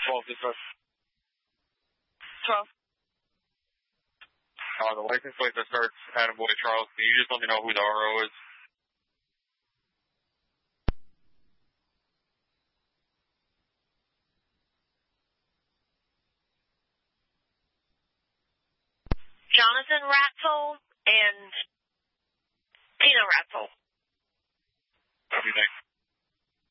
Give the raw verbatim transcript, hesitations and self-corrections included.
twelve, dispatch. twelve. Uh, the license plate that starts Attaboy Charles, can you just let me know who the R O is? Jonathan Ratzel and Tina Ratzel. Okay, thanks.